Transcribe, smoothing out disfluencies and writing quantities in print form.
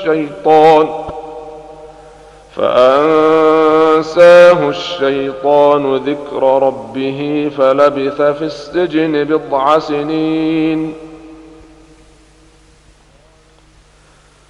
فأنساه الشيطان ذكر ربه فلبث في السجن 9 سنين